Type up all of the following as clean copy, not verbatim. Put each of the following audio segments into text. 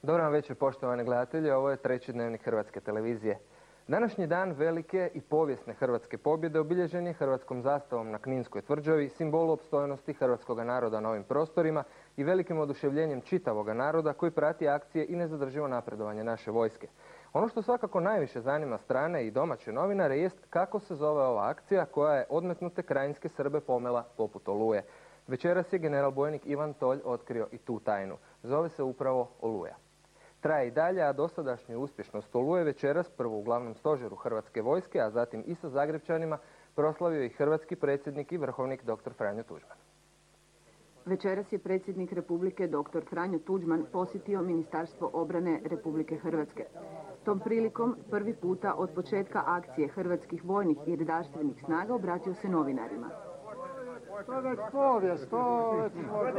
Dobar vam večer, poštovane gledatelji. Ovo je treći dnevnik Hrvatske televizije. Današnji dan velike i povijesne hrvatske pobjede obilježen je hrvatskom zastavom na Kninskoj tvrđavi, simbolu opstojnosti hrvatskoga naroda na ovim prostorima i velikim oduševljenjem čitavoga naroda koji prati akcije i nezadrživo napredovanje naše vojske. Ono što svakako najviše zanima strane i domaće novinare jest kako se zove ova akcija koja je odmetnute krajinske Srbe pomela poput oluje. Večeras je general bojnik Ivan Tolj otkrio i tu tajnu. Zove se upravo Oluja. Traje i dalje, a dosadašnju uspješnost Oluje večeras prvo u glavnom stožeru Hrvatske vojske, a zatim i sa Zagrepčanima proslavio i hrvatski predsjednik i vrhovnik dr. Franjo Tuđman. Večeras je predsjednik Republike dr. Franjo Tuđman posjetio Ministarstvo obrane Republike Hrvatske. Tom prilikom prvi puta od početka akcije hrvatskih vojnih i redarstvenih snaga obratio se novinarima. To već povijest, to već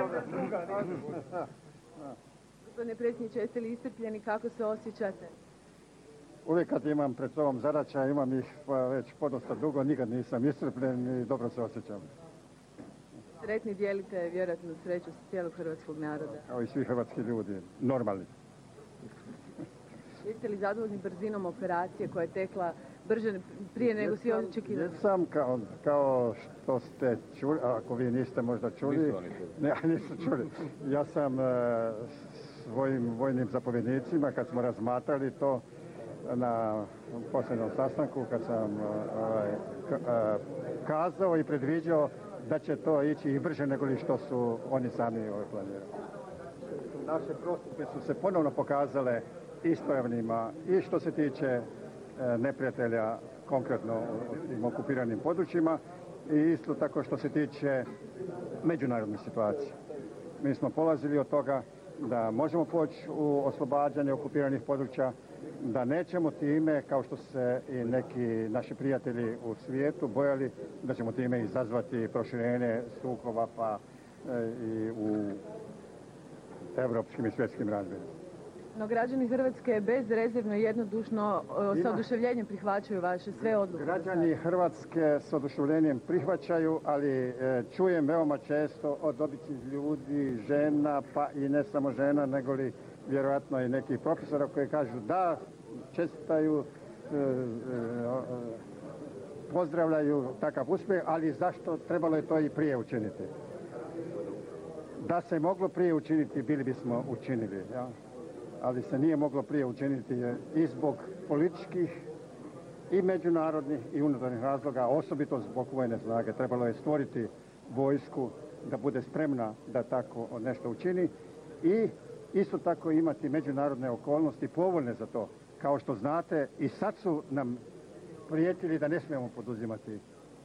Gospodine predsjedniče, jeste li iscrpljeni, kako se osjećate? Uvijek kad imam pred sobom zadaća, imam ih već podosta dugo, nikad nisam iscrpljen i dobro se osjećam. Sretni, dijelite vjerojatno sreću cijelog hrvatskog naroda. Kao i svi hrvatski ljudi, normalni. Jeste li zadovoljni brzinom operacije koja je tekla brže prije nego svi očekivali? Jesam, kao što ste čuli, ako vi niste možda čuli. Nisu čuli. Ja sam svojim vojnim zapovjednicima, kad smo razmatrali to na posljednom sastanku, kad sam kazao i predviđao da će to ići i brže nego li što su oni sami planirali. Naše postupke su se ponovno pokazale ispravnima i što se tiče neprijatelja konkretno u tim okupiranim područjima i isto tako što se tiče međunarodne situacije. Mi smo polazili od toga da možemo poći u oslobađanje okupiranih područja, da nećemo time, kao što se i neki naši prijatelji u svijetu bojali, da ćemo time izazvati proširenje sukoba pa i u evropskim i svjetskim razmjerima. No građani Hrvatske bezrezervno i jednodušno sa oduševljenjem prihvaćaju vaše sve odluke. Građani Hrvatske s oduševljenjem prihvaćaju, ali čujem veoma često od običnih ljudi, žena, pa i ne samo žena, nego li vjerojatno i nekih profesora koji kažu da, čestitaju, pozdravljaju takav uspjeh, ali zašto trebalo je to i prije učiniti? Da se moglo prije učiniti, bili bismo učinili, ja? Ali se nije moglo prije učiniti i zbog političkih i međunarodnih i unutarnjih razloga, osobito zbog vojne snage. Trebalo je stvoriti vojsku da bude spremna da tako nešto učini i isto tako imati međunarodne okolnosti povoljne za to. Kao što znate, i sad su nam prijetili da ne smijemo poduzimati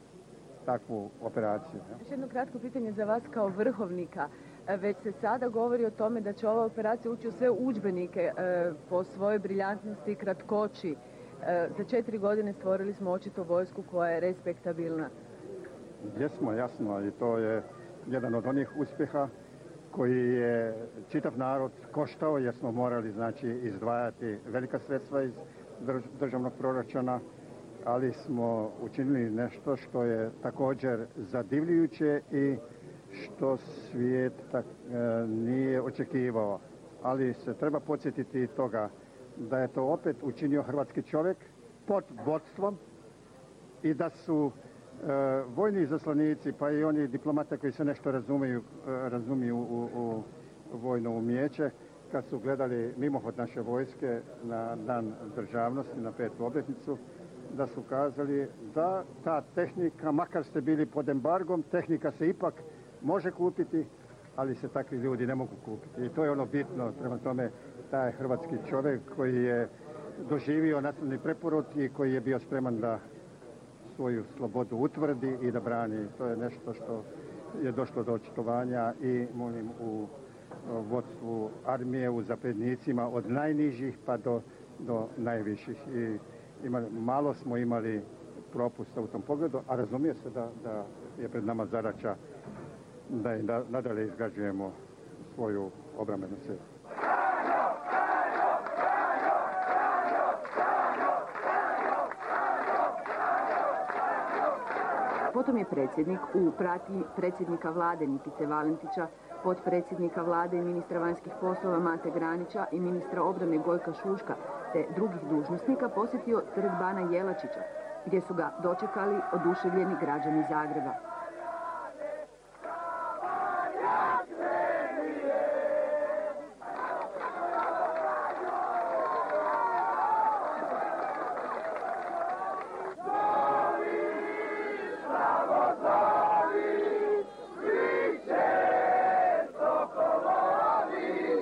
takvu operaciju. Još jedno kratko pitanje za vas kao vrhovnika. Već se sada govori o tome da će ova operacija ući u sve udžbenike po svojoj briljantnosti i kratkoći. Za 4 godine stvorili smo očito vojsku koja je respektabilna. Jesmo, jasno, i to je jedan od onih uspjeha koji je čitav narod koštao, jer smo morali, znači, izdvajati velika sredstva iz državnog proračuna, ali smo učinili nešto što je također zadivljujuće i što svijet nije očekivao. Ali se treba podsjetiti toga da je to opet učinio hrvatski čovjek pod vodstvom i da su vojni izaslanici, pa i oni diplomate koji se nešto razumiju u vojno umijeće, kad su gledali mimohod naše vojske na dan državnosti, na 5. obljetnicu, da su kazali da ta tehnika, makar ste bili pod embargom, tehnika se ipak može kupiti, ali se takvi ljudi ne mogu kupiti. I to je ono bitno, prema tome taj hrvatski čovjek koji je doživio nacionalni preporod i koji je bio spreman da svoju slobodu utvrdi i da brani. To je nešto što je došlo do očitovanja i molim u vodstvu armije, u zapovjednicima od najnižih pa do najviših. I malo smo imali propusta u tom pogledu, a razumije se da je pred nama zadaća da i nadalje izgrađujemo svoju obrambenu silu. Potom je predsjednik u pratnji predsjednika vlade Nikice Valentića potpredsjednika vlade i ministra vanjskih poslova Mate Granića i ministra obrane Gojka Šuška te drugih dužnosnika posjetio trg bana Jelačića, gdje su ga dočekali oduševljeni građani Zagreba.